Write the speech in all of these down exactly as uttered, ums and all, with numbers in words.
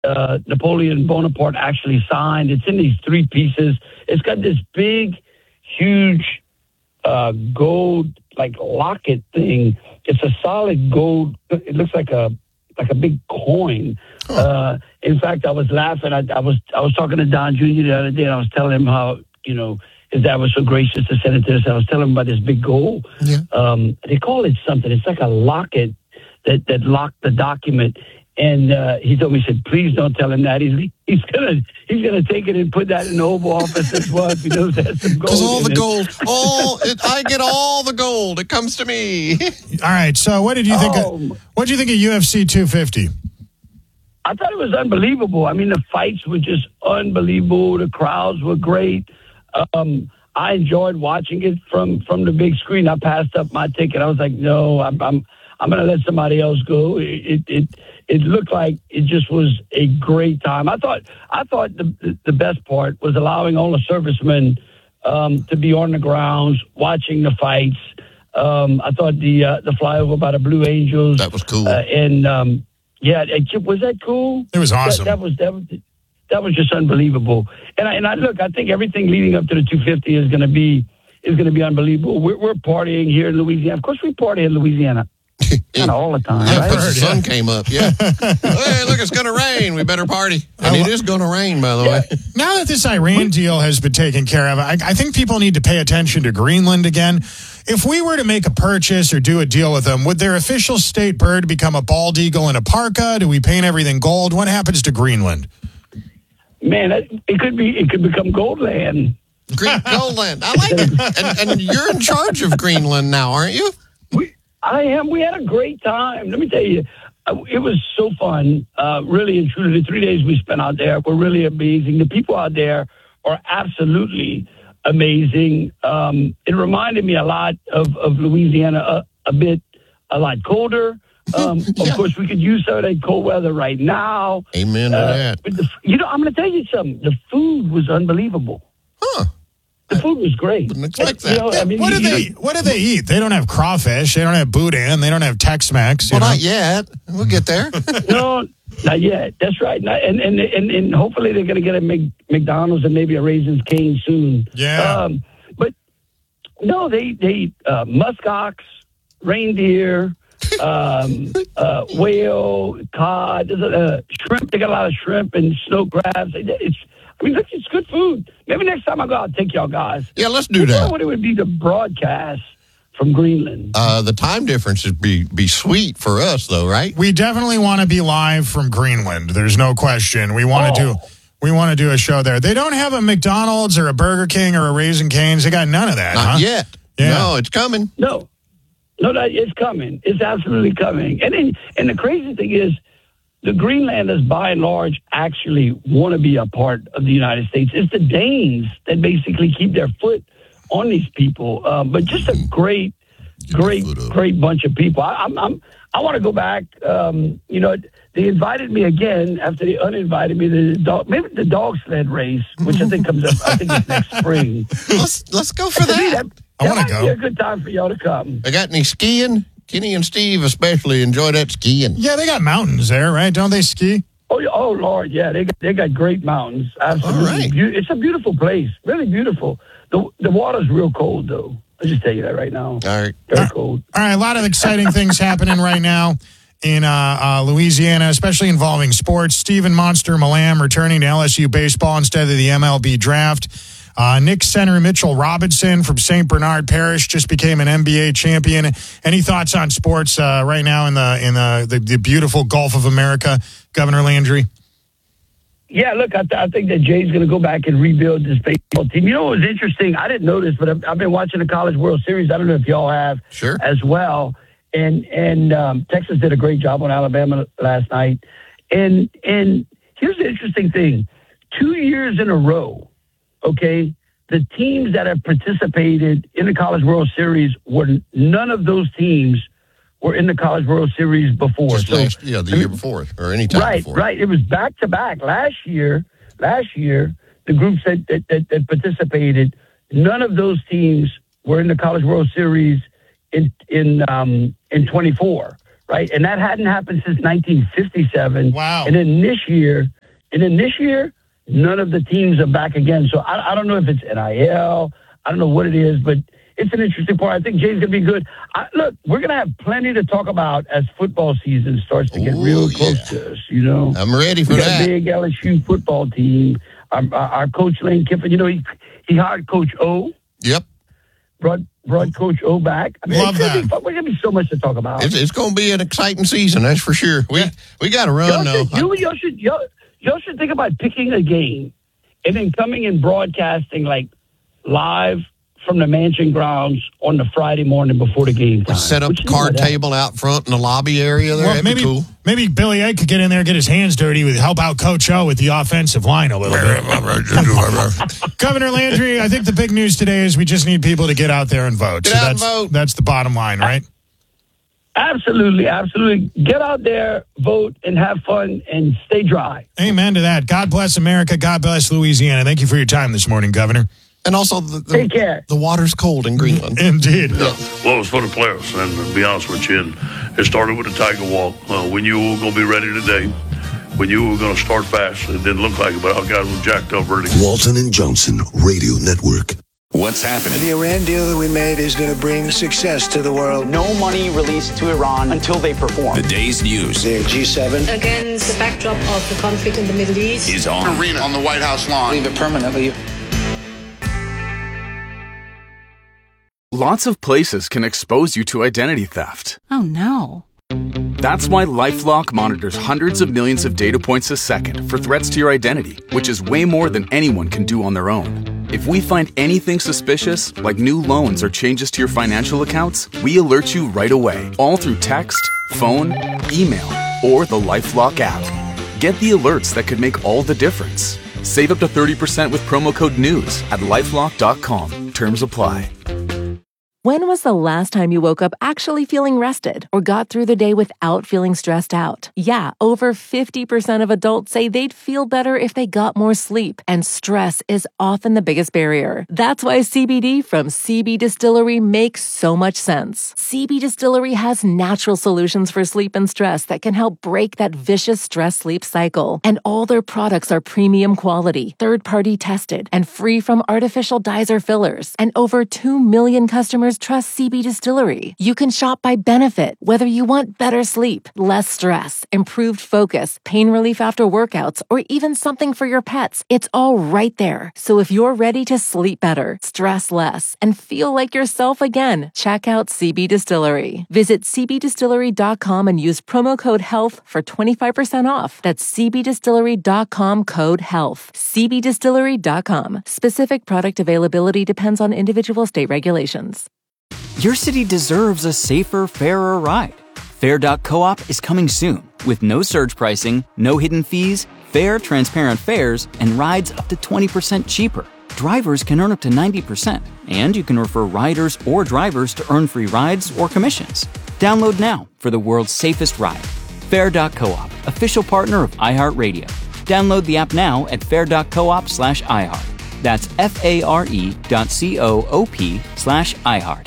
uh, Napoleon Bonaparte actually signed. It's in these three pieces. It's got this big, huge uh, gold like locket thing. It's a solid gold. It looks like a like a big coin. Huh. Uh, in fact, I was laughing. I, I was I was talking to Don Junior the other day, and I was telling him how you know his dad was so gracious to send it to us. I was telling him about this big gold. Yeah. Um, they call it something. It's like a locket that that locked the document. And uh, he told me, he said, please don't tell him that. He's he's gonna he's gonna take it and put that in the Oval Office as well if he knows that's some gold. Because all the it. gold, all it, I get all the gold. It comes to me. All right. So, what did you think? Oh, of, what did you think of U F C two fifty? I thought it was unbelievable. I mean, the fights were just unbelievable. The crowds were great. Um, I enjoyed watching it from from the big screen. I passed up my ticket. I was like, no, I'm I'm, I'm going to let somebody else go. It, it it it looked like it just was a great time. I thought I thought the the best part was allowing all the servicemen um, to be on the grounds watching the fights. Um, I thought the uh, the flyover by the Blue Angels, that was cool. Uh, and um, yeah, it, was that cool? It was awesome. That, that was that was that was just unbelievable. And I, and I look, I think everything leading up to the two fifty is going to be is going to be unbelievable. We're, we're partying here in Louisiana. Of course, we party in Louisiana. Kind of all the time, yeah, right? Because the sun yeah. came up, yeah. Hey, look, it's going to rain. We better party. And it is going to rain, by the yeah. way. Now that this Iran deal has been taken care of, I, I think people need to pay attention to Greenland again. If we were to make a purchase or do a deal with them, would their official state bird become a bald eagle and a parka? Do we paint everything gold? What happens to Greenland? Man, it could be. It could become Goldland. Green Goldland. I like it. And, and you're in charge of Greenland now, aren't you? We, I am. We had a great time. Let me tell you, it was so fun. Uh, really and truly, the three days we spent out there were really amazing. The people out there are absolutely amazing. Um, it reminded me a lot of, of Louisiana, a, a bit, a lot colder. Um, yeah. Of course, we could use some of that cold weather right now. Amen to uh, that. But the, you know, I'm going to tell you something. The food was unbelievable. Huh. The food was great. Wouldn't expect that. You know, I mean, what do you, they? What do they eat? They don't have crawfish. They don't have boudin. They don't have Tex-Mex. Well, know? not yet. We'll get there. No, not yet. That's right. Not, and, and and and hopefully they're going to get a Mc, McDonald's and maybe a Raisins Cane soon. Yeah. Um, but no, they they eat uh, muskox, reindeer, um, uh, whale, cod, uh, shrimp. They got a lot of shrimp and snow crabs. It's I mean, it's good food. Maybe next time I go, I'll take y'all guys. Yeah, let's do I that. what it would be to broadcast from Greenland. Uh, the time difference would be, be sweet for us, though, right? We definitely want to be live from Greenland. There's no question. We want to oh. do we want to do a show there. They don't have a McDonald's or a Burger King or a Raising Cane's. They got none of that, Not huh? yet. Yeah. No, it's coming. No. No, no, it's coming. It's absolutely coming. And then, and the crazy thing is, the Greenlanders, by and large, actually want to be a part of the United States. It's the Danes that basically keep their foot on these people. Uh, but just a great, great, great bunch of people. I, I'm, I'm, I want to go back. Um, you know, they invited me again after they uninvited me to the dog, maybe the dog sled race, which I think comes up. I think it's next spring. Let's let's go for that. that I want to might go. be a good time for y'all to come. I got any skiing? Kenny and Steve especially enjoy that skiing. Yeah, they got mountains there, right? Don't they ski? Oh, yeah, oh Lord, yeah, they got, they got great mountains. Absolutely, All right. Be- it's a beautiful place, really beautiful. the The water's real cold, though. I'll just tell you that right now. All right, very cold. All right, a lot of exciting things happening right now in uh, uh, Louisiana, especially involving sports. Stephen Monster Malam returning to L S U baseball instead of the M L B draft. Uh, Nick Center Mitchell Robinson from Saint Bernard Parish just became an N B A champion. Any thoughts on sports uh, right now in the in the, the, the beautiful Gulf of America, Governor Landry? Yeah, look, I, th- I think that Jay's going to go back and rebuild this baseball team. You know what was interesting? I didn't know this, but I've, I've been watching the College World Series. I don't know if y'all have sure. as well. And and um, Texas did a great job on Alabama last night. And and here's the interesting thing: two years in a row. Okay, the teams that have participated in the College World Series were none of those teams were in the College World Series before. Just so, last, yeah, the year before or any time right, before. Right, right. It was back to back. Last year, last year, the groups that, that, that, that participated, none of those teams were in the College World Series in in um, in twenty-four. right? And that hadn't happened since nineteen fifty-seven. Wow. And then this year, and then this year, none of the teams are back again. So I, I don't know if it's N I L. I don't know what it is, but it's an interesting part. I think Jay's going to be good. I, look, we're going to have plenty to talk about as football season starts to get Ooh, real close yeah. to us, you know. I'm ready for we got that. a big L S U football team. Our, our, our coach, Lane Kiffin, you know, he, he hired Coach O. Yep. Brought, brought Coach O back. I mean, Love it's gonna that. Be fun. We're going to be so much to talk about. It's, it's going to be an exciting season, that's for sure. We we got to run, Y'all though. should, you, y'all, should, y'all, y'all should think about picking a game and then coming and broadcasting, like, live from the Mansion grounds on the Friday morning before the game time. Set up What a you think card about that? table out front in the lobby area there. Well, That'd maybe be cool. maybe Billy Egg could get in there, get his hands dirty, with help out Coach O with the offensive line a little bit. Governor Landry, I think the big news today is we just need people to get out there and vote. Get so out and that's vote. that's the bottom line, right? Absolutely, absolutely. Get out there, vote, and have fun, and stay dry. Amen to that. God bless America. God bless Louisiana. Thank you for your time this morning, Governor. And also, the, the, Take care. the water's cold in Greenland. Indeed. Yeah. Well, it was for the players, and to be honest with you, and it started with the Tiger Walk. Uh, we knew we were going to be ready today. We knew we were going to start fast. It didn't look like it, but our guys were jacked up early. Walton and Johnson Radio Network. What's happening? The Iran deal that we made is going to bring success to the world. No money released to Iran until they perform. The day's news The G seven. Against the backdrop of the conflict in the Middle East. is on. Arena on the White House lawn. Leave it permanently. Lots of places can expose you to identity theft. Oh, no. That's why LifeLock monitors hundreds of millions of data points a second for threats to your identity, which is way more than anyone can do on their own. If we find anything suspicious, like new loans or changes to your financial accounts, we alert you right away, all through text, phone, email, or the LifeLock app. Get the alerts that could make all the difference. Save up to thirty percent with promo code NEWS at lifelock dot com. Terms apply. When was the last time you woke up actually feeling rested or got through the day without feeling stressed out? Yeah, over fifty percent of adults say they'd feel better if they got more sleep, and stress is often the biggest barrier. That's why C B D from C B Distillery makes so much sense. C B Distillery has natural solutions for sleep and stress that can help break that vicious stress-sleep cycle. And all their products are premium quality, third-party tested, and free from artificial dyes or fillers. And over two million customers trust C B Distillery. You can shop by benefit, whether you want better sleep, less stress, improved focus, pain relief after workouts, or even something for your pets. It's all right there. So if you're ready to sleep better, stress less, and feel like yourself again, check out C B Distillery. Visit c b distillery dot com and use promo code HEALTH for twenty-five percent off. That's c b distillery dot com code HEALTH. c b distillery dot com. Specific product availability depends on individual state regulations. Your city deserves a safer, fairer ride. Fair dot coop is coming soon with no surge pricing, no hidden fees, fair, transparent fares, and rides up to twenty percent cheaper. Drivers can earn up to ninety percent, and you can refer riders or drivers to earn free rides or commissions. Download now for the world's safest ride. Fair dot coop, official partner of iHeartRadio. Download the app now at fair dot coop slash iHeart. That's F-A-R-E dot C-O-O-P slash iHeart.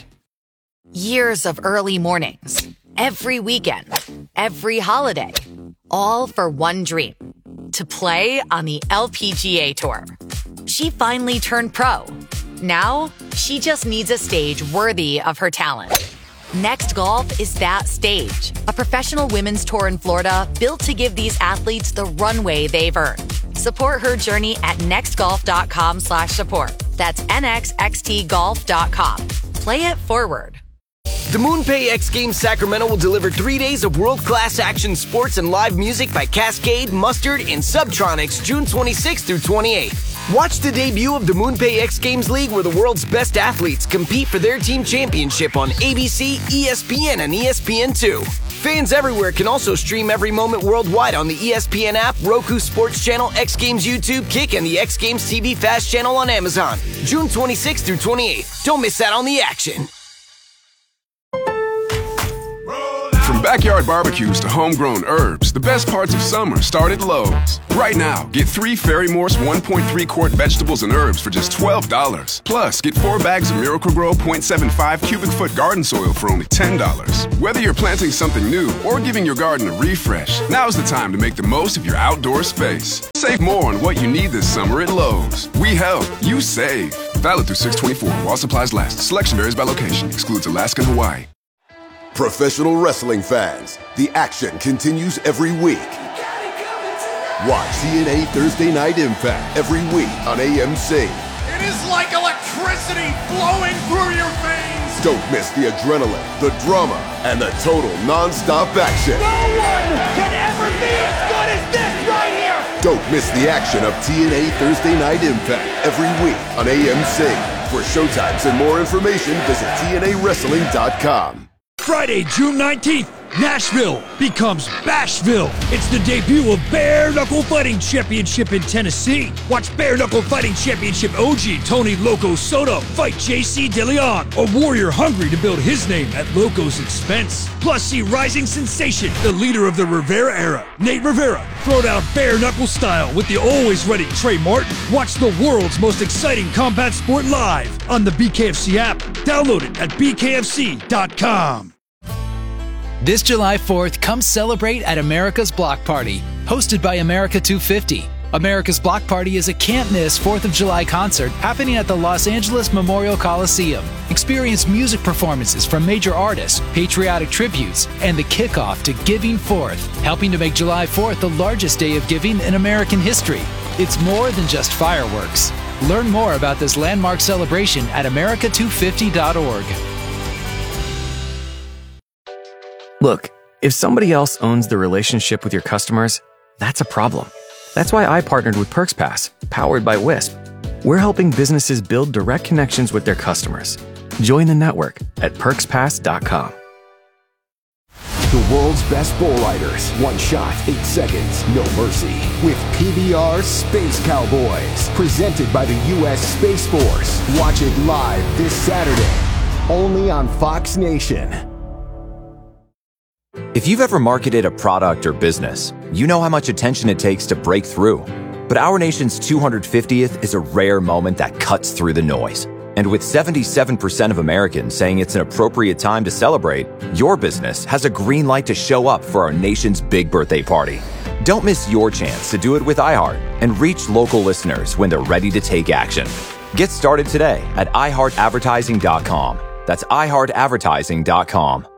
Years of early mornings, every weekend, every holiday, all for one dream, to play on the L P G A Tour. She finally turned pro. Now, she just needs a stage worthy of her talent. Next Golf is that stage, a professional women's tour in Florida built to give these athletes the runway they've earned. Support her journey at nextgolf.com slash support. That's N X X T golf dot com. Play it forward. The MoonPay X Games Sacramento will deliver three days of world-class action sports and live music by Cascade, Mustard, and Subtronics June twenty-sixth through twenty-eighth. Watch the debut of the MoonPay X Games League, where the world's best athletes compete for their team championship on A B C, E S P N, and E S P N two. Fans everywhere can also stream every moment worldwide on the E S P N app, Roku Sports Channel, X Games YouTube, Kick, and the X Games T V Fast Channel on Amazon. June twenty-sixth through twenty-eighth. Don't miss out on the action. From backyard barbecues to homegrown herbs, the best parts of summer start at Lowe's. Right now, get three Fairy Morse one point three quart vegetables and herbs for just twelve dollars. Plus, get four bags of Miracle-Gro zero point seven five cubic foot garden soil for only ten dollars. Whether you're planting something new or giving your garden a refresh, now's the time to make the most of your outdoor space. Save more on what you need this summer at Lowe's. We help, you save. Valid through six twenty-four while supplies last. Selection varies by location. Excludes Alaska and Hawaii. Professional wrestling fans, the action continues every week. Watch T N A Thursday Night Impact every week on A M C. It is like electricity flowing through your veins. Don't miss the adrenaline, the drama, and the total non-stop action. No one can ever be as good as this right here. Don't miss the action of T N A Thursday Night Impact every week on A M C. For showtimes and more information, visit T N A wrestling dot com. Friday, June nineteenth, Nashville becomes Bashville. It's the debut of Bare Knuckle Fighting Championship in Tennessee. Watch Bare Knuckle Fighting Championship O G Tony Loco Soto fight J C DeLeon, a warrior hungry to build his name at Loco's expense. Plus, see rising sensation, the leader of the Rivera era, Nate Rivera, throw down bare knuckle style with the always ready Trey Martin. Watch the world's most exciting combat sport live on the B K F C app. Download it at B K F C dot com. This July fourth, come celebrate at America's Block Party, hosted by America two fifty. America's Block Party is a can't-miss fourth of July concert happening at the Los Angeles Memorial Coliseum. Experience music performances from major artists, patriotic tributes, and the kickoff to Giving Fourth, helping to make July fourth the largest day of giving in American history. It's more than just fireworks. Learn more about this landmark celebration at America two fifty dot org. Look, if somebody else owns the relationship with your customers, that's a problem. That's why I partnered with PerksPass, powered by Wisp. We're helping businesses build direct connections with their customers. Join the network at perks pass dot com. The world's best bull riders. One shot, eight seconds, no mercy. With P B R Space Cowboys. Presented by the U S Space Force. Watch it live this Saturday. Only on Fox Nation. If you've ever marketed a product or business, you know how much attention it takes to break through. But our nation's two hundred fiftieth is a rare moment that cuts through the noise. And with seventy-seven percent of Americans saying it's an appropriate time to celebrate, your business has a green light to show up for our nation's big birthday party. Don't miss your chance to do it with iHeart and reach local listeners when they're ready to take action. Get started today at i heart advertising dot com. That's i heart advertising dot com.